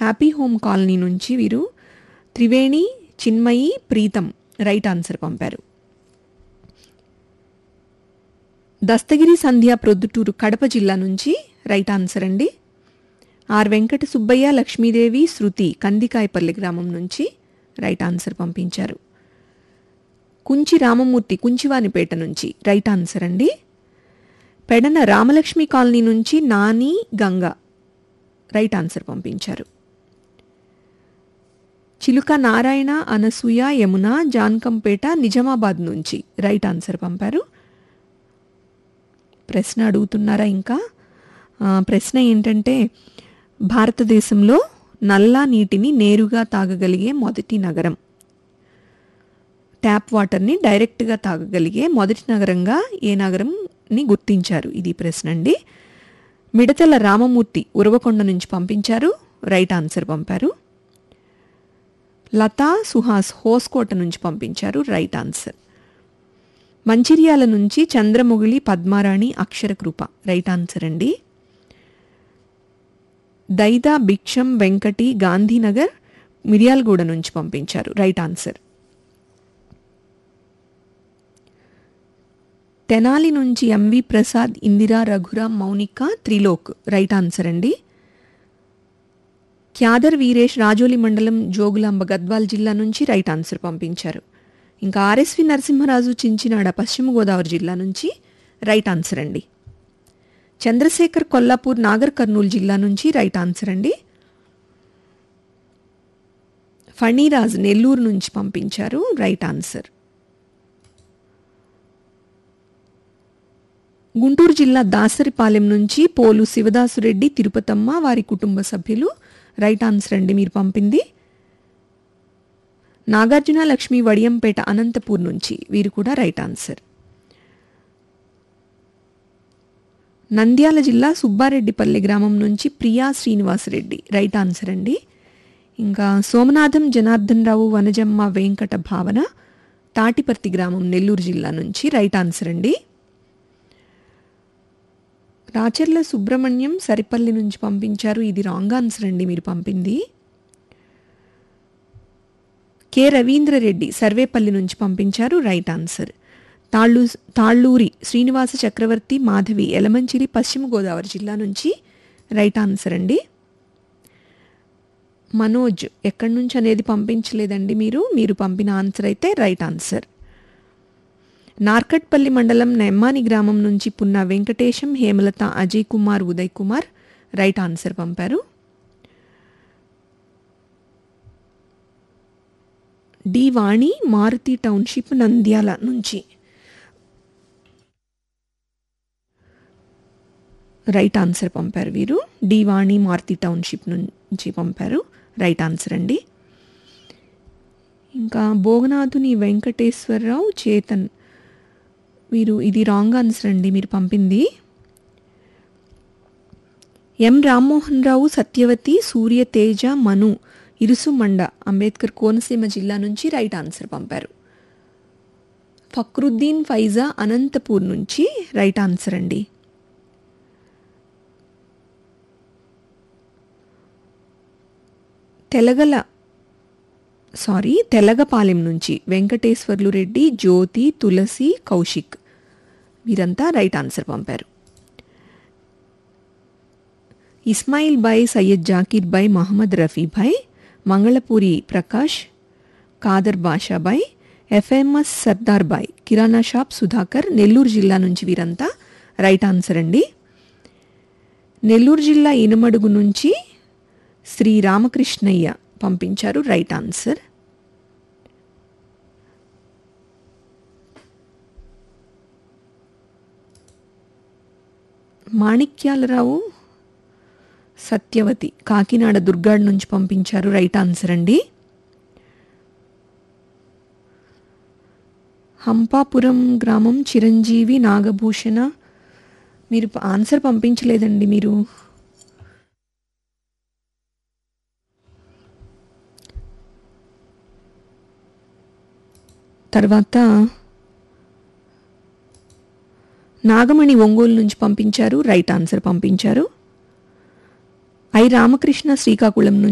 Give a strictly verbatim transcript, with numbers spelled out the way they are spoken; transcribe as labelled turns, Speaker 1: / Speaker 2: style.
Speaker 1: Happy home colony నుంచి వీరు Triveni Chinmayi Pritam right answer పంపారు. దస్తగిరి సంధ్య ప్రొద్దుటూరు కడప జిల్లా నుంచి రైట్ ఆన్సర్ అండి. ఆర్ వెంకట సుబ్బయ్య లక్ష్మీదేవి శృతి కందికాయపల్లి గ్రామం నుంచి రైట్ ఆన్సర్ పంపించారు. కుంచి రామమూర్తి కుంచివానిపేట నుంచి రైట్ ఆన్సర్ అండి. పెడన రామలక్ష్మి కాలనీ నుంచి నాని గంగ రైట్ ఆన్సర్ పంపించారు. చిలుక నారాయణ అనసూయ యమున జాన్కంపేట నిజామాబాద్ నుంచి రైట్ ఆన్సర్ పంపారు. ప్రశ్న అడుగుతున్నారా ఇంకా? ప్రశ్న ఏంటంటే భారతదేశంలో నల్లా నీటిని నేరుగా తాగగలిగే మొదటి నగరం, ట్యాప్ వాటర్ని డైరెక్ట్గా తాగగలిగే మొదటి నగరంగా ఏ నగరంని గుర్తించారు? ఇది ప్రశ్న అండి. మిడతల రామమూర్తి ఉరవకొండ నుంచి పంపించారు, రైట్ ఆన్సర్ పంపారు. లతా సుహాస్ హోస్కోట నుంచి పంపించారు, రైట్ ఆన్సర్. మంచిర్యాల నుంచి చంద్రముగిలి పద్మారాణి అక్షరకృప రైట్ ఆన్సర్ అండి. దైదా భిక్షం వెంకటి గాంధీనగర్ మిర్యాలగూడ నుంచి పంపించారు, రైట్ ఆన్సర్. తెనాలి నుంచి MV Prasad Indira Raghuram Mounika Trilok right answer అండి. క్యాదర్ వీరేష్ రాజోలి మండలం జోగులాంబ గద్వాల్ జిల్లా నుంచి రైట్ ఆన్సర్ పంపించారు. ఇంకా ఆర్ఎస్వి నరసింహరాజు చించినాడ పశ్చిమ గోదావరి జిల్లా నుంచి రైట్ ఆన్సర్ అండి. చంద్రశేఖర్ కొల్లాపూర్ నాగర్ కర్నూలు జిల్లా నుంచి రైట్ ఆన్సర్ అండి. ఫణీరాజ్ నెల్లూరు నుంచి పంపించారు, రైట్ ఆన్సర్. గుంటూరు జిల్లా దాసరిపాలెం నుంచి పోలు శివదాసురెడ్డి తిరుపతమ్మ వారి కుటుంబ సభ్యులు రైట్ ఆన్సర్ అండి మీరు పంపింది. నాగార్జున లక్ష్మి వడియంపేట అనంతపూర్ నుంచి వీరు కూడా రైట్ ఆన్సర్. నంద్యాల జిల్లా సుబ్బారెడ్డిపల్లి గ్రామం నుంచి ప్రియా శ్రీనివాసరెడ్డి రైట్ ఆన్సర్ అండి. ఇంకా సోమనాథం జనార్దన్ రావు వనజమ్మ వెంకట భావన తాటిపర్తి గ్రామం నెల్లూరు జిల్లా నుంచి రైట్ ఆన్సర్ అండి. రాచర్ల సుబ్రహ్మణ్యం సరిపల్లి నుంచి పంపించారు, ఇది రాంగ్ ఆన్సర్ అండి మీరు పంపింది. కె రవీంద్రరెడ్డి సర్వేపల్లి నుంచి పంపించారు, రైట్ ఆన్సర్. తాళ్ళూ తాళ్ళూరి శ్రీనివాస చక్రవర్తి మాధవి ఎలమంచిలి పశ్చిమ గోదావరి జిల్లా నుంచి రైట్ ఆన్సర్ అండి. మనోజ్ ఎక్కడి నుంచి అనేది పంపించలేదండి మీరు మీరు పంపిన ఆన్సర్ అయితే రైట్ ఆన్సర్. నార్కట్పల్లి మండలం నెమ్మాని గ్రామం నుంచి పున్న వెంకటేశం హేమలత అజయ్ కుమార్ ఉదయ్ కుమార్ రైట్ ఆన్సర్ పంపారు. డి వాణి మారుతి టౌన్షిప్ నంద్యాల నుంచి రైట్ ఆన్సర్ పంపారు వీరు. డి వాణి మారుతి టౌన్షిప్ నుంచి పంపారు, రైట్ ఆన్సర్ అండి. ఇంకా భోగనాథుని వెంకటేశ్వరరావు చేతన్ వీరు ఇది రాంగ్ ఆన్సర్ అండి మీరు పంపింది. ఎం రామ్మోహన్ రావు సత్యవతి సూర్య తేజ మను ఇరుసుమండ అంబేద్కర్ కోనసీమ జిల్లా నుంచి రైట్ ఆన్సర్ పంపారు. ఫక్రుద్దీన్ ఫైజా అనంతపూర్ నుంచి రైట్ ఆన్సర్ అండి. తెలగల సారీ తెలగపాలెం నుంచి వెంకటేశ్వర్లు రెడ్డి జ్యోతి తులసి కౌశిక్ వీరంతా రైట్ ఆన్సర్ పంపారు. ఇస్మాయిల్ బాయ్ సయ్యద్ జాకీర్ బాయ్ మహమ్మద్ రఫీ భాయ్ మంగళపూరి ప్రకాష్ కాదర్ బాషాబాయ్ ఎఫ్ఎంఎస్ సర్దార్ బాయ్ కిరాణా షాప్ సుధాకర్ నెల్లూరు జిల్లా నుంచి వీరంతా రైట్ ఆన్సర్ అండి. నెల్లూరు జిల్లా ఇనుమడుగు నుంచి శ్రీ రామకృష్ణయ్య పంపించారు, రైట్ ఆన్సర్. మాణిక్యాలరావు సత్యవతి కాకినాడ దుర్గాడ్ నుంచి పంపించారు, రైట్ ఆన్సర్ అండి. హంపాపురం గ్రామం చిరంజీవి నాగభూషణ మీరు ఆన్సర్ పంపించలేదండి మీరు. తర్వాత నాగమణి ఒంగోలు నుంచి పంపించారు, రైట్ ఆన్సర్ పంపించారు. ఐ రామకృష్ణ శ్రీకాకుళం నుంచి